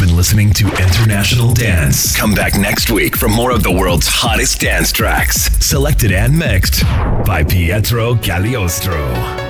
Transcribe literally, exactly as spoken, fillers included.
been listening to International Dance. Come back next week for more of the world's hottest dance tracks, selected and mixed by Pietro Cagliostro.